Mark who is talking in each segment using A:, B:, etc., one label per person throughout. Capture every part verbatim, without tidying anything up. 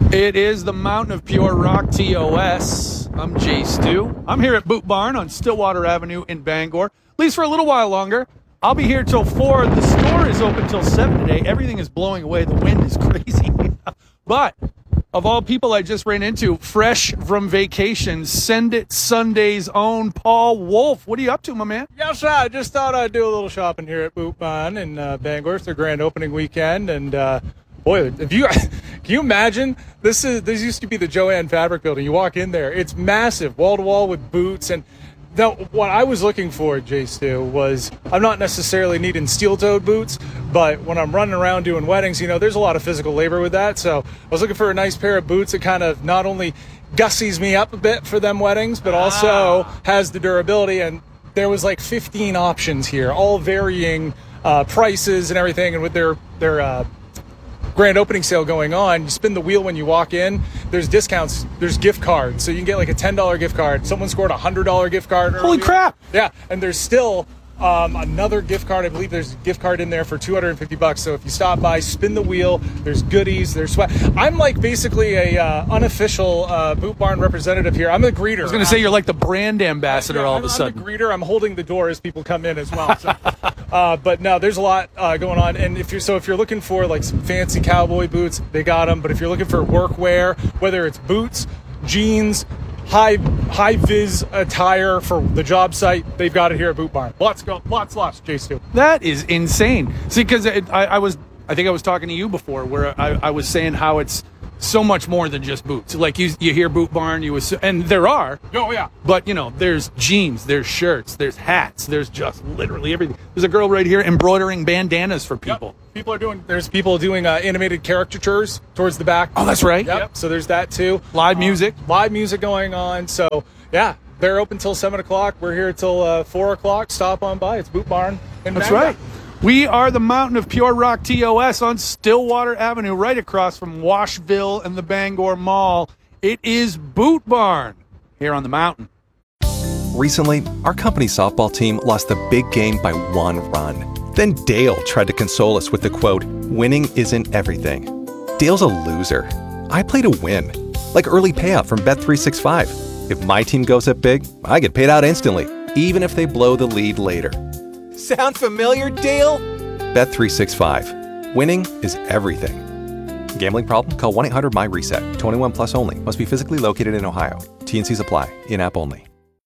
A: It is the Mountain of Pure Rock T O S. I'm Jay Stu. I'm here at Boot Barn on Stillwater Avenue in Bangor. At least for a little while longer. I'll be here till four. The store is open till seven today. Everything is blowing away. The wind is crazy. But of all people I just ran into, fresh from vacation, Send It Sunday's own Paul Wolf. What are you up to, my man?
B: Yes, sir. I just thought I'd do a little shopping here at Boot Barn in uh, Bangor. It's their grand opening weekend, and uh, boy, if you can you imagine this is this used to be the Joanne Fabric Building. You walk in there, it's massive, wall to wall with boots. And now, what I was looking for, Jay Stu, was I'm not necessarily needing steel-toed boots, but when I'm running around doing weddings, you know, there's a lot of physical labor with that. So I was looking for a nice pair of boots that kind of not only gussies me up a bit for them weddings, but also ah. has the durability. And there was like fifteen options here, all varying uh, prices and everything. And with their their uh, grand opening sale going on, you spin the wheel when you walk in, there's discounts, there's gift cards, so you can get like a ten dollar gift card. Someone scored a one hundred dollar gift card earlier.
A: Holy crap.
B: Yeah, and there's still um, another gift card. I believe there's a gift card in there for two hundred fifty bucks. So if you stop by, spin the wheel, there's goodies, there's sweat. I'm like basically a uh, unofficial uh, Boot Barn representative here. I'm a greeter.
A: I was going to say you're like the brand ambassador
B: yeah,
A: all
B: I'm,
A: of a sudden.
B: I'm the greeter. I'm holding the door as people come in as well. So. Uh, but no, there's a lot uh, going on, and if you're so if you're looking for like some fancy cowboy boots, they got them. But if you're looking for workwear, whether it's boots, jeans, high high vis attire for the job site, they've got it here at Boot Barn. Lots go, lots, lots. Jay Stu.
A: That is insane. See, because I, I was, I think I was talking to you before, where I, I was saying how it's so much more than just boots. Like you, you hear Boot Barn, you assume, and there are.
B: Oh yeah.
A: But you know, there's jeans, there's shirts, there's hats, there's just literally everything. There's a girl right here embroidering bandanas for people.
B: Yep. People are doing. There's people doing uh, animated caricatures towards the back.
A: Oh, that's right.
B: Yep.
A: Yep.
B: So there's that too.
A: Live
B: um,
A: music.
B: Live music going on. So yeah, they're open till seven o'clock. We're here till uh, four o'clock. Stop on by. It's Boot Barn. In
A: That's
B: Bangor.
A: right. We are the Mountain of Pure Rock T O S on Stillwater Avenue, right across from Washville and the Bangor Mall. It is Boot Barn here on the mountain.
C: Recently, our company's softball team lost the big game by one run. Then Dale tried to console us with the quote, "Winning isn't everything." Dale's a loser. I play to win, like early payout from Bet three sixty-five. If my team goes up big, I get paid out instantly, even if they blow the lead later.
D: Sound familiar, Dale?
C: Bet three sixty-five. Winning is everything. Gambling problem? Call one eight hundred my reset. twenty-one plus only. Must be physically located in Ohio. T and Cs apply. In-app only.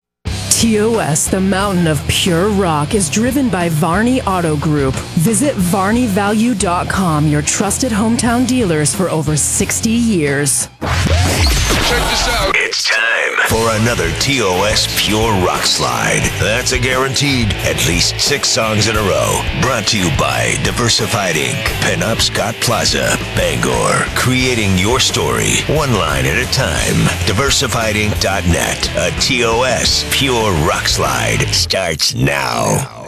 E: T O S, the Mountain of Pure Rock, is driven by Varney Auto Group. Visit varney value dot com, your trusted hometown dealers for over sixty years.
F: Check this out. It's time for another T O S Pure Rock Slide. That's a guaranteed at least six songs in a row. Brought to you by Diversified Incorporated. Pinup Scott Plaza, Bangor. Creating your story, one line at a time. diversified inc dot net. A T O S Pure Rock Slide starts now.